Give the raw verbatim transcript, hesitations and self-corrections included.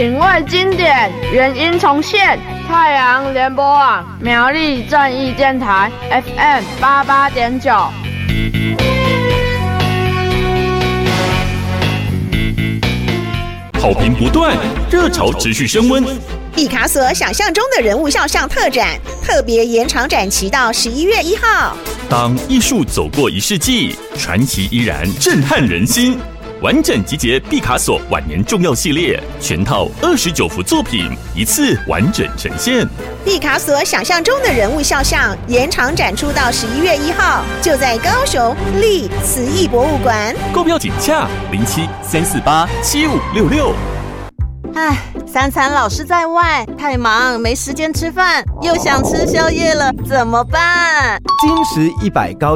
品味经典，原音重现。太阳联播网苗栗正义电台 F M 八八点九。 好评不断，热潮持续升温。 毕卡索想象中的人物肖像特展，特别延长展期到十一月一号。 当艺术走过一世纪，传奇依然震撼人心。完整集结毕卡索晚年重要系列，全套二十九幅作品，一次完整呈现。 毕卡索想象中的人物肖像延长展出到十一月一号，就在高雄立慈艺博物馆。 购票请洽零七三四八七五六六。 唉，三餐老是在外，太忙没时间吃饭，又想吃宵夜了，怎么办？ 金石一百高